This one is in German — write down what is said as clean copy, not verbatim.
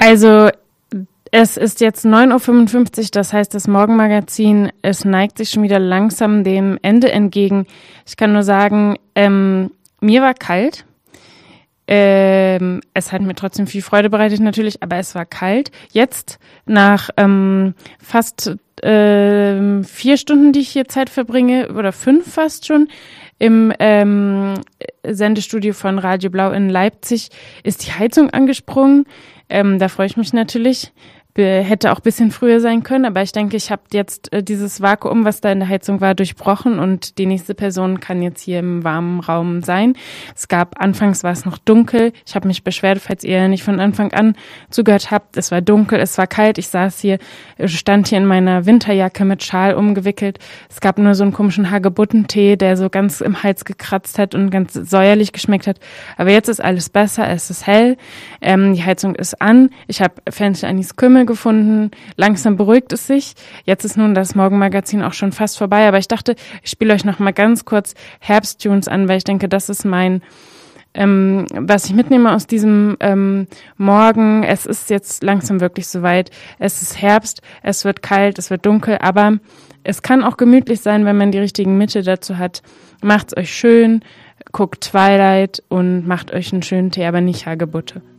Also es ist jetzt 9:55 Uhr, das heißt, das Morgenmagazin, es neigt sich schon wieder langsam dem Ende entgegen. Ich kann nur sagen, mir war kalt. Es hat mir trotzdem viel Freude bereitet natürlich, aber es war kalt. Jetzt nach fast 4 Stunden, die ich hier Zeit verbringe, oder 5 fast schon, im Sendestudio von Radio Blau in Leipzig, ist die Heizung angesprungen. Da freue ich mich natürlich. Hätte auch ein bisschen früher sein können, aber ich denke, ich habe jetzt dieses Vakuum, was da in der Heizung war, durchbrochen und die nächste Person kann jetzt hier im warmen Raum sein. Anfangs war es noch dunkel. Ich habe mich beschwert, falls ihr nicht von Anfang an zugehört habt. Es war dunkel, es war kalt. Ich stand hier in meiner Winterjacke mit Schal umgewickelt. Es gab nur so einen komischen Hagebuttentee, der so ganz im Hals gekratzt hat und ganz säuerlich geschmeckt hat. Aber jetzt ist alles besser, es ist hell, die Heizung ist an. Ich habe Fenchel Anis Kümmel gefunden. Langsam beruhigt es sich. Jetzt ist nun das Morgenmagazin auch schon fast vorbei, aber ich dachte, ich spiele euch noch mal ganz kurz Herbsttunes an, weil ich denke, das ist was ich mitnehme aus diesem Morgen. Es ist jetzt langsam wirklich soweit. Es ist Herbst, es wird kalt, es wird dunkel, aber es kann auch gemütlich sein, wenn man die richtigen Mittel dazu hat. Macht's euch schön, guckt Twilight und macht euch einen schönen Tee, aber nicht Hagebutte.